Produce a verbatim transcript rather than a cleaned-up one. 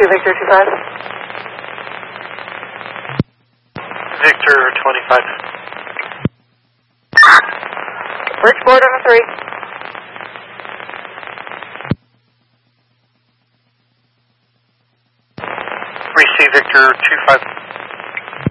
two Victor two five. Victor twenty-five. Bridgeport on a three. Receive Victor two five.